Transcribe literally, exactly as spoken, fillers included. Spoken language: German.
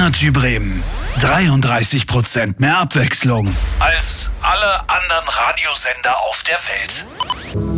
Energy Bremen. dreiunddreißig Prozent mehr Abwechslung als alle anderen Radiosender auf der Welt.